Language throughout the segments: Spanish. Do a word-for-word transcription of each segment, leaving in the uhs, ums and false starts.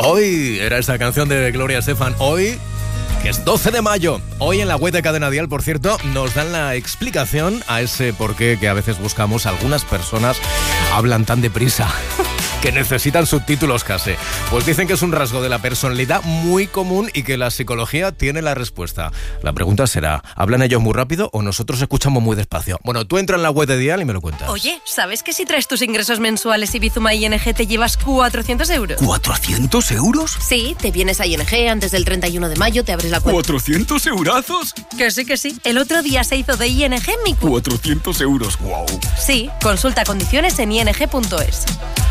Hoy era esa canción de Gloria Estefan. Hoy, que es doce de mayo. Hoy en la web de Cadena Dial, por cierto, nos dan la explicación a ese porqué que a veces buscamos. Algunas personas hablan tan deprisa que necesitan subtítulos casi. Pues dicen que es un rasgo de la personalidad muy común y que la psicología tiene la respuesta. La pregunta será, ¿hablan ellos muy rápido o nosotros escuchamos muy despacio? Bueno, tú entra en la web de Dial y me lo cuentas. Oye, ¿sabes que si traes tus ingresos mensuales y Bizuma I N G te llevas cuatrocientos euros? ¿cuatrocientos euros? Sí, te vienes a I N G antes del treinta y uno de mayo, te abres la cuenta. ¿cuatrocientos eurazos? Que sí, que sí. El otro día se hizo de I N G mi cuenta. cuatrocientos euros, wow. Sí, consulta condiciones en i n g punto es.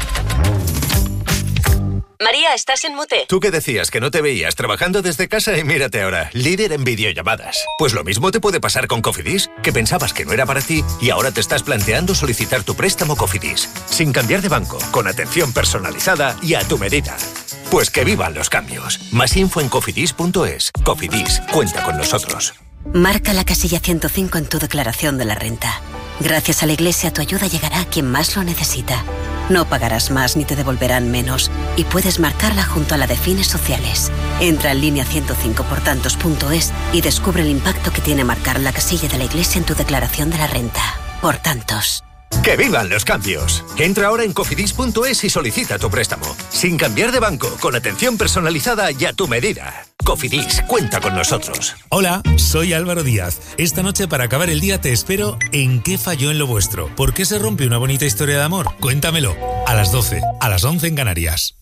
María, ¿estás en mute? Tú que decías que no te veías trabajando desde casa y mírate ahora, líder en videollamadas. Pues lo mismo te puede pasar con Cofidis, que pensabas que no era para ti y ahora te estás planteando solicitar tu préstamo Cofidis. Sin cambiar de banco, con atención personalizada y a tu medida. Pues que vivan los cambios. Más info en cofidis punto es. Cofidis, cuenta con nosotros. Marca la casilla ciento cinco en tu declaración de la renta. Gracias a la Iglesia tu ayuda llegará a quien más lo necesita. No pagarás más ni te devolverán menos y puedes marcarla junto a la de fines sociales. Entra en línea ciento cinco por tantos punto es y descubre el impacto que tiene marcar la casilla de la Iglesia en tu declaración de la renta. Por tantos. ¡Que vivan los cambios! Entra ahora en cofidis punto es y solicita tu préstamo. Sin cambiar de banco, con atención personalizada y a tu medida. Cofidis, cuenta con nosotros. Hola, soy Álvaro Díaz. Esta noche para acabar el día te espero en ¿Qué falló en lo vuestro? ¿Por qué se rompe una bonita historia de amor? Cuéntamelo. A las doce, a las once en Canarias.